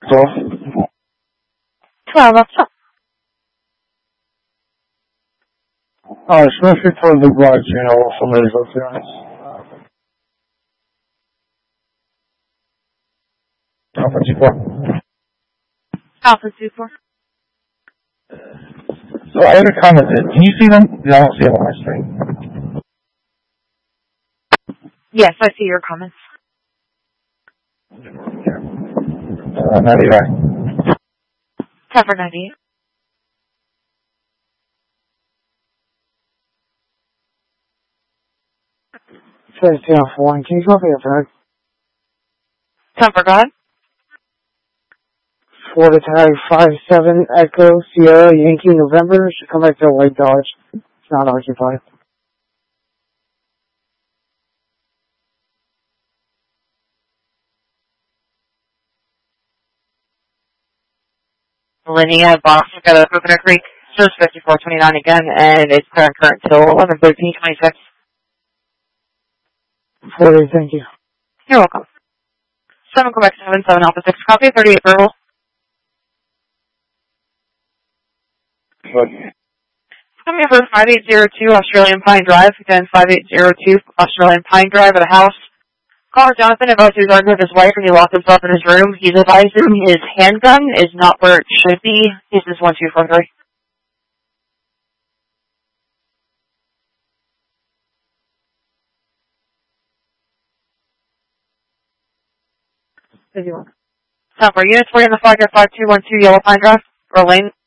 12. 12 up top. Especially for the garage, somebody's up there. Alpha 2-4. Alpha 2-4. So I have a comment. Can you see them? I don't see them on my screen. Yes, I see your comments. 98. Cover 98. Says down 4, and can you copy it, Fred? Cover God. 4 to tag 57 Echo Sierra Yankee November. Should come back to White Dodge. It's not occupied. Linnea box got a Coconut Creek. Search 5429 again, and it's current till 11:13:26. 40, thank you. You're welcome. 7 Quebec 77 Alpha 6 copy, 38 verbal. Good. Coming for 5802 Australian Pine Drive, again 5802 Australian Pine Drive at a house. Caller Jonathan advised he was arguing with his wife and he locked himself in his room. He's advising his handgun is not where it should be. This is 1243. Top for units, we're in the flag at 5212 Yellow Pine Drive, or Lane.